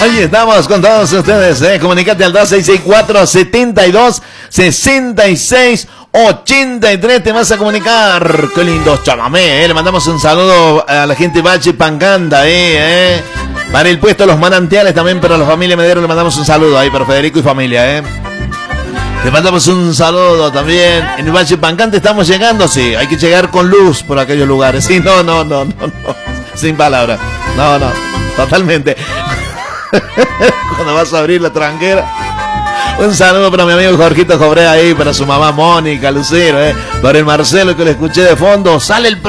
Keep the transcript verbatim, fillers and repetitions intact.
Ahí estamos con todos ustedes, ¿eh? Comunicate al dos seis seis cuatro, setenta y dos, sesenta y seis, ochenta y tres. Te vas a comunicar. Qué lindo chamamé, ¿eh? Le mandamos un saludo a la gente de Bachi Panganda, ¿eh? ¿eh? Para el puesto Los Manantiales también, para la familia Medero le mandamos un saludo ahí para Federico y familia, ¿eh? Le mandamos un saludo también. En el Valle Pancante estamos llegando, sí. Hay que llegar con luz por aquellos lugares. Sí, no, no, no, no, no. Sin palabras. No, no. Totalmente. Cuando vas a abrir la tranquera. Un saludo para mi amigo Jorgito Cobre ahí, para su mamá Mónica, Lucero, eh. Para el Marcelo que le escuché de fondo. Sale el pro